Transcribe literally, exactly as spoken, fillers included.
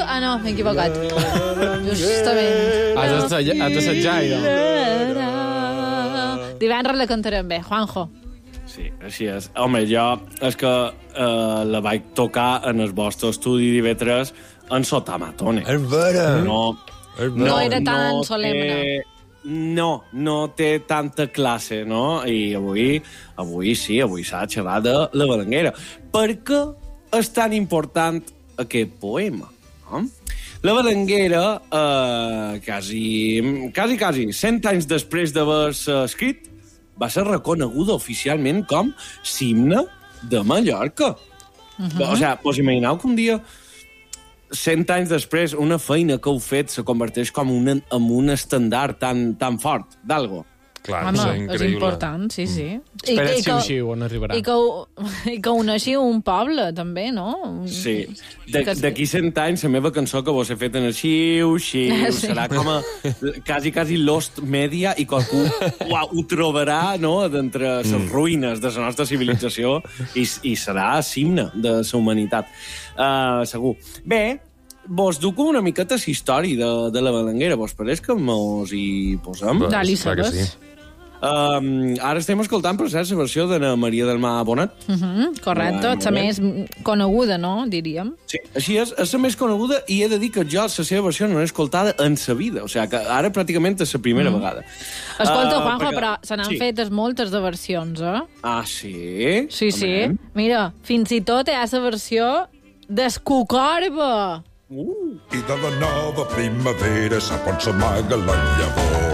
Ah, no, m'he equivocat. Justament. Has d'assajar, ja. Divendres la cantarem bé, Juanjo. Sí, així és. Home, jo és que eh, la vaig tocar en el vostre estudi d'Ivetres en Sotamatone. És vera. No, No era tan no solemne. Té, no, no té tanta classe, no? I avui, avui sí, avui s'ha de xerrar de la Belenguera. Per què és tan important aquest poema? No? La Belenguera, eh, quasi, quasi, quasi, cent anys després d'haver-se escrit, va ser reconeguda oficialment com l'himne de Mallorca. Uh-huh. O sigui, vos imagineu que un dia, cent anys després, una feina que heu fet se converteix com un, en un estendard tan, tan fort d'algo. Clar, Home, és és increïble. important, sí, sí. Mm. Espera't si així on arribarà. I que, I que uneixi un poble, també, no? Sí. D'aquí cent anys, la meva cançó que vos he fet en el xiu, xiu, Sí. serà com a quasi, quasi Lost Media i qualcú uau, ho trobarà, no?, d'entre les mm. ruïnes de la nostra civilització i, i serà l'himne de la humanitat. Uh, segur. Bé, vos duc una miqueta la història de, de la Belenguera. Vos pareix que mos hi posem? Dali, Clar que sabes. sí. Um, ara estem escoltant, per cert, la versió d'Anna Maria del Mar Bonet. Uh -huh, correcte, Molt la bé. més coneguda, no?, diríem. Sí, així és, és la més coneguda i he de dir que jo la seva versió no l'he escoltada en sa vida. O sigui, que ara pràcticament és la primera mm. vegada. Escolta, Uh, Juanjo, perquè- però se n'han sí. fetes moltes de versions, eh? Ah, sí? Sí, sí. Home. Mira, fins i tot hi ha la versió d'Escucorba. Uh. I de la nova primavera sap on s'amaga la llavor.